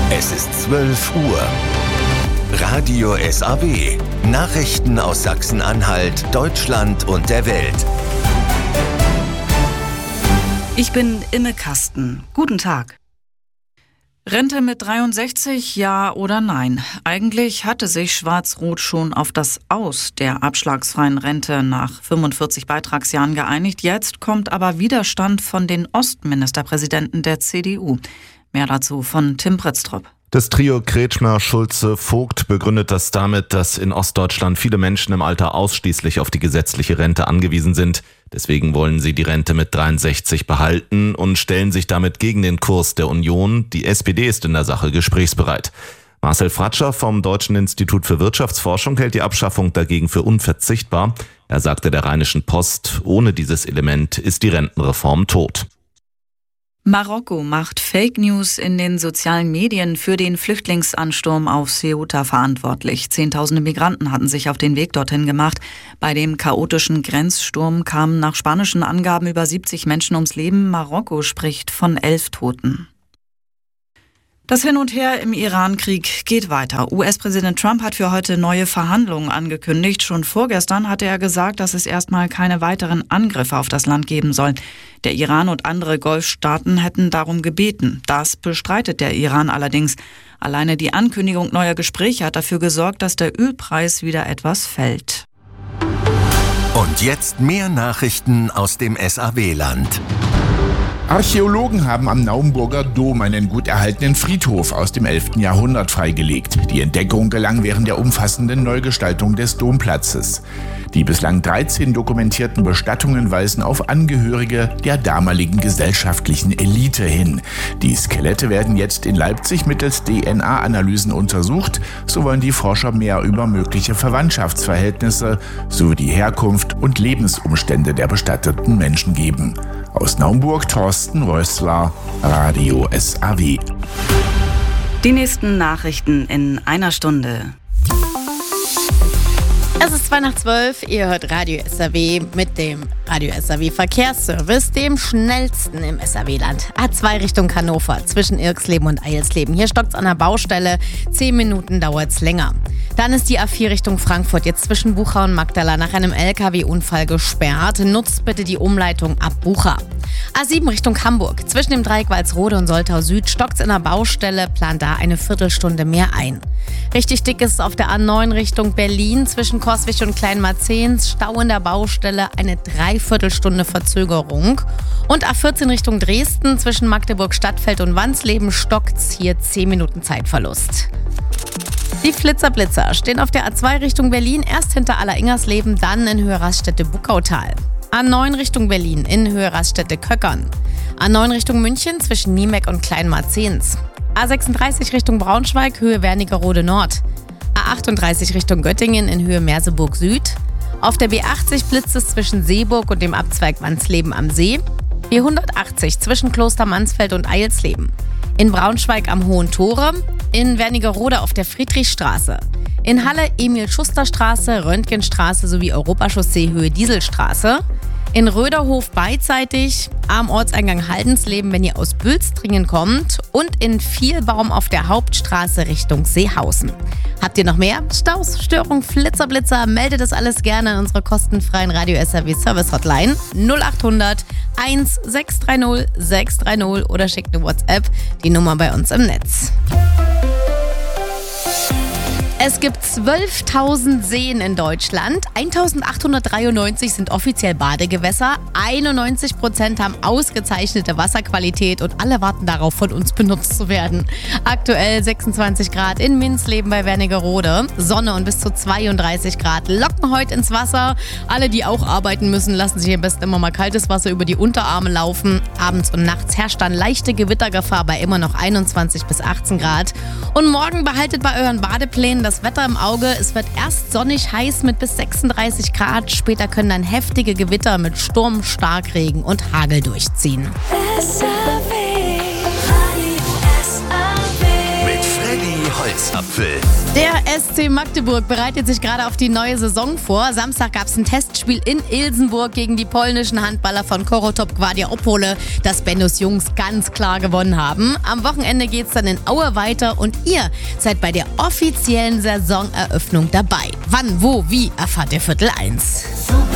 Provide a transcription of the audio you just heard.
Es ist 12 Uhr. Radio SAW. Nachrichten aus Sachsen-Anhalt, Deutschland und der Welt. Ich bin Imme Kasten. Guten Tag. Rente mit 63, ja oder nein? Eigentlich hatte sich Schwarz-Rot schon auf das Aus der abschlagsfreien Rente nach 45 Beitragsjahren geeinigt. Jetzt kommt aber Widerstand von den Ostministerpräsidenten der CDU. Mehr dazu von Tim Pritztrup. Das Trio Kretschmer, Schulze, Vogt begründet das damit, dass in Ostdeutschland viele Menschen im Alter ausschließlich auf die gesetzliche Rente angewiesen sind. Deswegen wollen sie die Rente mit 63 behalten und stellen sich damit gegen den Kurs der Union. Die SPD ist in der Sache gesprächsbereit. Marcel Fratscher vom Deutschen Institut für Wirtschaftsforschung hält die Abschaffung dagegen für unverzichtbar. Er sagte der Rheinischen Post, ohne dieses Element ist die Rentenreform tot. Marokko macht Fake News in den sozialen Medien für den Flüchtlingsansturm auf Ceuta verantwortlich. Zehntausende Migranten hatten sich auf den Weg dorthin gemacht. Bei dem chaotischen Grenzsturm kamen nach spanischen Angaben über 70 Menschen ums Leben. Marokko spricht von 11 Toten. Das Hin und Her im Iran-Krieg geht weiter. US-Präsident Trump hat für heute neue Verhandlungen angekündigt. Schon vorgestern hatte er gesagt, dass es erstmal keine weiteren Angriffe auf das Land geben soll. Der Iran und andere Golfstaaten hätten darum gebeten. Das bestreitet der Iran allerdings. Alleine die Ankündigung neuer Gespräche hat dafür gesorgt, dass der Ölpreis wieder etwas fällt. Und jetzt mehr Nachrichten aus dem SAW-Land. Archäologen haben am Naumburger Dom einen gut erhaltenen Friedhof aus dem 11. Jahrhundert freigelegt. Die Entdeckung gelang während der umfassenden Neugestaltung des Domplatzes. Die bislang 13 dokumentierten Bestattungen weisen auf Angehörige der damaligen gesellschaftlichen Elite hin. Die Skelette werden jetzt in Leipzig mittels DNA-Analysen untersucht. So wollen die Forscher mehr über mögliche Verwandtschaftsverhältnisse sowie die Herkunft und Lebensumstände der bestatteten Menschen geben. Aus Naumburg, Thorsten Rössler, Radio SAW. Die nächsten Nachrichten in einer Stunde. Es ist 11:02, ihr hört Radio SAW mit dem Radio SAW Verkehrsservice, dem schnellsten im SAW-Land. A2 Richtung Hannover, zwischen Irxleben und Eilsleben. Hier stockt's an der Baustelle, 10 Minuten dauert's länger. Dann ist die A4 Richtung Frankfurt, jetzt zwischen Bucha und Magdala, nach einem LKW-Unfall gesperrt. Nutzt bitte die Umleitung ab Bucha. A7 Richtung Hamburg, zwischen dem Dreieck Walsrode und Soltau Süd, stockt's in der Baustelle, plant da eine Viertelstunde mehr ein. Richtig dick ist es auf der A9 Richtung Berlin, zwischen Coswig und Kleinmarzens, Stau in der Baustelle, eine Dreiviertelstunde Verzögerung. Und A14 Richtung Dresden, zwischen Magdeburg Stadtfeld und Wansleben, stockt's hier 10 Minuten Zeitverlust. Die Flitzer-Blitzer stehen auf der A2 Richtung Berlin, erst hinter Aller-Ingersleben, dann in Höhe Raststätte-Buckautal. A9 Richtung Berlin, in Höhe Raststätte-Köckern. A9 Richtung München, zwischen Niemeck und Kleinmarzens. A36 Richtung Braunschweig, Höhe Wernigerode Nord. A38 Richtung Göttingen, in Höhe Merseburg Süd. Auf der B80 blitzt es zwischen Seeburg und dem Abzweig Wansleben am See. B180 zwischen Kloster Mansfeld und Eilsleben. In Braunschweig am Hohen Tore. In Wernigerode auf der Friedrichstraße. In Halle Emil-Schuster-Straße, Röntgenstraße sowie Europachaussee Höhe Dieselstraße. In Röderhof beidseitig, am Ortseingang Haldensleben, wenn ihr aus Bülstringen kommt. Und in Vielbaum auf der Hauptstraße Richtung Seehausen. Habt ihr noch mehr Staus, Störung, Flitzer, Blitzer? Meldet das alles gerne in unserer kostenfreien Radio SAW Service Hotline 0800 1630 630 oder schickt eine WhatsApp, die Nummer bei uns im Netz. Es gibt 12.000 Seen in Deutschland, 1.893 sind offiziell Badegewässer, 91% haben ausgezeichnete Wasserqualität und alle warten darauf, von uns benutzt zu werden. Aktuell 26 Grad in Minsleben bei Wernigerode, Sonne und bis zu 32 Grad locken heute ins Wasser. Alle, die auch arbeiten müssen, lassen sich am besten immer mal kaltes Wasser über die Unterarme laufen. Abends und nachts herrscht dann leichte Gewittergefahr bei immer noch 21 bis 18 Grad. Und morgen behaltet bei euren Badeplänen das Wetter im Auge. Es wird erst sonnig heiß mit bis 36 Grad. Später können dann heftige Gewitter mit Sturm, Starkregen und Hagel durchziehen. Mit Freddy Holz. Einsapfel. Der SC Magdeburg bereitet sich gerade auf die neue Saison vor. Samstag gab es ein Testspiel in Ilsenburg gegen die polnischen Handballer von Korotop Gwardia Opole, das Bennos Jungs ganz klar gewonnen haben. Am Wochenende geht's dann in Aue weiter und ihr seid bei der offiziellen Saisoneröffnung dabei. Wann, wo, wie erfahrt ihr Viertel 1.